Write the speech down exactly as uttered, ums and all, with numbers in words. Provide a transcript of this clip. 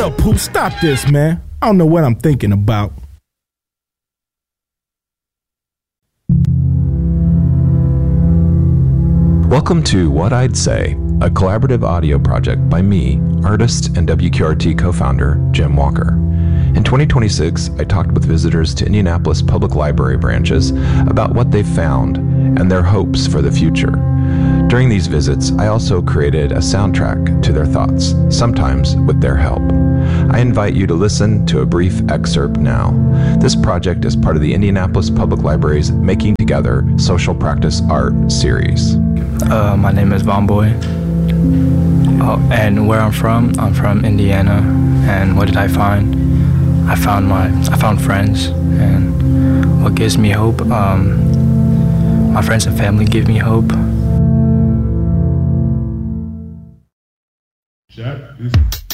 up, Pooh? Stop this, man. I don't know what I'm thinking about. Welcome to What I'd Say, a collaborative audio project by me, artist and W Q R T co-founder Jim Walker. In twenty twenty-six, I talked with visitors to Indianapolis Public Library branches about what they found and their hopes for the future. During these visits, I also created a soundtrack to their thoughts, sometimes with their help. I invite you to listen to a brief excerpt now. This project is part of the Indianapolis Public Library's Making Together Social Practice Art series. Uh, my name is Von Boy, oh, and where I'm from, I'm from Indiana. And what did I find? I found my, I found friends, and what gives me hope? Um, my friends and family give me hope. Jack, this